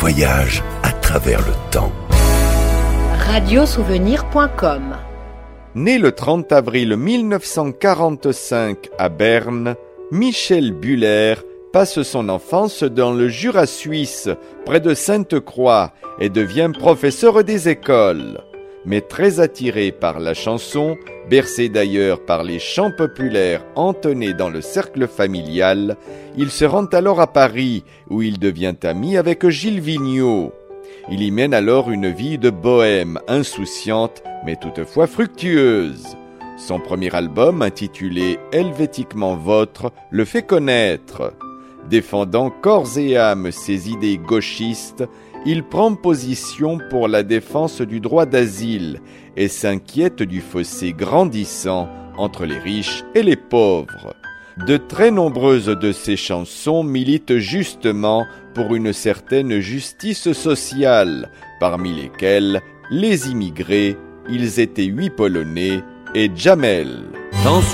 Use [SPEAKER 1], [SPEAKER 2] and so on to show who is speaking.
[SPEAKER 1] voyage à travers le temps.
[SPEAKER 2] Radiosouvenir.com.
[SPEAKER 3] Né le 30 avril 1945 à Berne, Michel Bühler passe son enfance dans le Jura suisse, près de Sainte-Croix, et devient professeur des écoles. Mais très attiré par la chanson, bercé d'ailleurs par les chants populaires entonnés dans le cercle familial, il se rend alors à Paris, où il devient ami avec Gilles Vigneault. Il y mène alors une vie de bohème, insouciante, mais toutefois fructueuse. Son premier album, intitulé « Helvétiquement Vôtre », le fait connaître. Défendant corps et âme ses idées gauchistes, il prend position pour la défense du droit d'asile et s'inquiète du fossé grandissant entre les riches et les pauvres. De très nombreuses de ses chansons militent justement pour une certaine justice sociale, parmi lesquelles les immigrés, ils étaient 8 Polonais et Jamel.